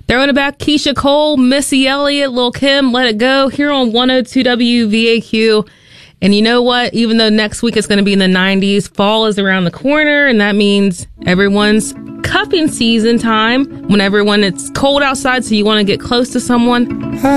Throwing it back, Keisha Cole, Missy Elliott, Lil' Kim, Let It Go, here on 102 WVAQ. And you know what? Even though next week it's going to be in the 90s, fall is around the corner, and that means everyone's cuffing season time. When it's cold outside, so you want to get close to someone.